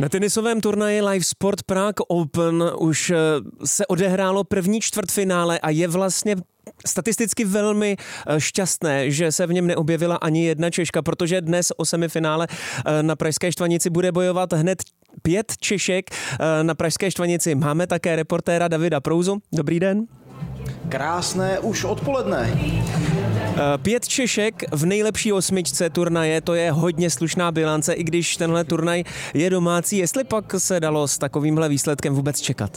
Na tenisovém turnaji Live Sport Prague Open už se odehrálo první čtvrtfinále a je vlastně statisticky velmi šťastné, že se v něm neobjevila ani jedna Češka, protože dnes o semifinále na Pražské Štvanici bude bojovat hned 5 Češek. Na Pražské Štvanici máme také reportéra Davida Prouzu. Dobrý den. Krásné už odpoledne. 5 Češek v nejlepší osmičce turnaje, to je hodně slušná bilance, i když tenhle turnaj je domácí. Jestli pak se dalo s takovýmhle výsledkem vůbec čekat?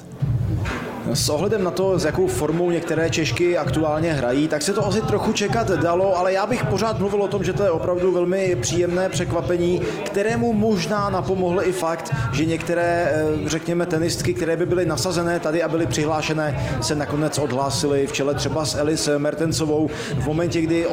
S ohledem na to, s jakou formou některé Češky aktuálně hrají, tak se to asi trochu čekat dalo, ale já bych pořád mluvil o tom, že to je opravdu velmi příjemné překvapení, kterému možná napomohl i fakt, že některé, řekněme, tenistky, které by byly nasazené tady a byly přihlášené, se nakonec odhlásily v čele třeba s Elise Mertensovou. V momentě, kdy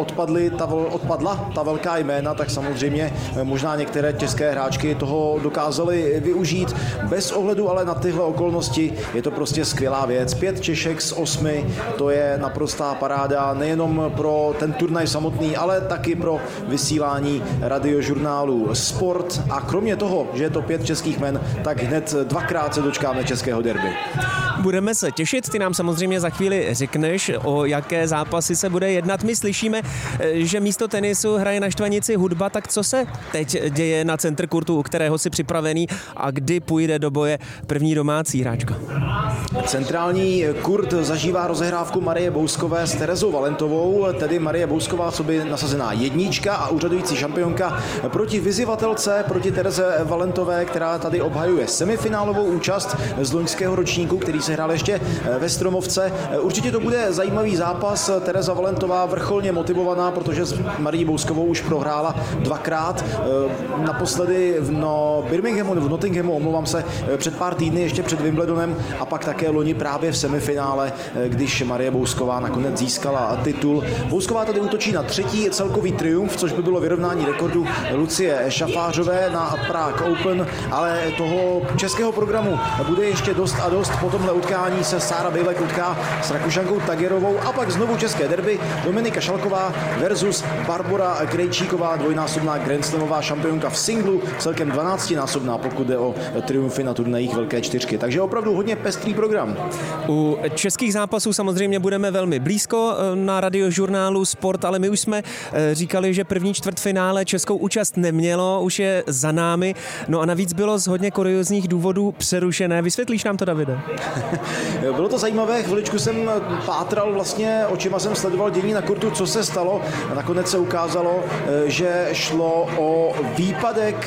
odpadla ta velká jména, tak samozřejmě možná některé české hráčky toho dokázaly využít. Bez ohledu ale na tyhle okolnosti je to prostě skvělá věc. 5 Češek z 8, to je naprostá paráda nejenom pro ten turnaj samotný, ale taky pro vysílání radiožurnálu Sport. A kromě toho, že je to 5 českých men, tak hned dvakrát se dočkáme českého derby. Budeme se těšit, ty nám samozřejmě za chvíli řekneš, o jaké zápasy se bude jednat. My slyšíme, že místo tenisu hraje na Štvanici hudba, tak co se teď děje na centr kurtu, u kterého si připravený a kdy půjde do boje první domácí hráčka? Centrální kurt zažívá rozehrávku Marie Bouskové s Terezou Valentovou, tedy Marie Bousková, co by nasazená jednička a úřadující šampionka proti vyzývatelce, proti Tereze Valentové, která tady obhajuje semifinálovou účast z loňského ročníku, který se hrál ještě ve Stromovce. Určitě to bude zajímavý zápas. Tereza Valentová vrcholně motivovaná, protože s Marií Bouskovou už prohrála dvakrát. Naposledy v Nottinghamu, omlouvám se, před pár týdny, ještě před Wimbledonem a pak také loni právě v semifinále, když Marie Bousková nakonec získala titul. Bousková tady útočí na 3. celkový triumf, což by bylo vyrovnání rekordu Lucie Šafářové na Prague Open, ale toho českého programu bude ještě dost a dost. Po tomhle utkání se Sára Bejlek utká s Rakušankou Tagerovou a pak znovu české derby Dominika Šalková versus Barbora Krejčíková, dvojnásobná grandslamová šampionka v singlu, celkem 12násobná, pokud jde o triumfy na turnajích Velké čtyřky. Takže opravdu hodně pestrý program. U českých zápasů samozřejmě budeme velmi blízko na radiožurnálu Sport, ale my už jsme říkali, že první čtvrtfinále českou účast nemělo, už je za námi, no a navíc bylo z hodně kuriózních důvodů přerušené. Vysvětlíš nám to, Davide? Bylo to zajímavé, chviličku jsem pátral, vlastně očima jsem sledoval dění na kurtu, co se stalo. Nakonec se ukázalo, že šlo o výpadek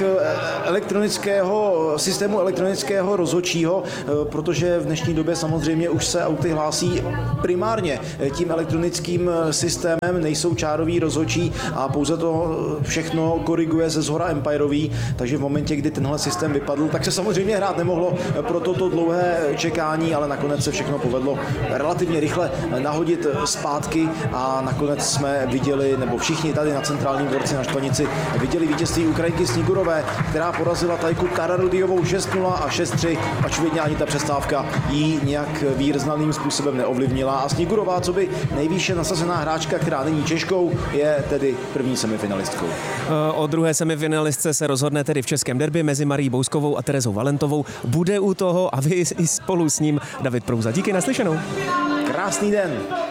systému elektronického rozhodčího, protože v dnešní době samozřejmě už se auty hlásí primárně tím elektronickým systémem, nejsou čároví rozhodčí a pouze to všechno koriguje ze zhora empirový, takže v momentě, kdy tenhle systém vypadl, tak se samozřejmě hrát nemohlo, proto to dlouhé čekání, ale nakonec se všechno povedlo relativně rychle nahodit zpátky a nakonec jsme viděli, nebo všichni tady na centrálním dvorci na Štvanici viděli vítězství Ukrajinky Snigurové, která porazila Tajku Tararudiovou 6-0 a 6-3, očividně ani ta přestávka jí nějak výrazným způsobem neovlivnila a Snigurová, co by nejvýše nasazená hráčka, která není Češkou, je tedy první semifinalistkou. O druhé semifinalistce se rozhodne tedy v českém derby mezi Marií Bouskovou a Terezou Valentovou. Bude u toho a vy i spolu s ním David Prouza. Díky, naslyšenou. Krásný den.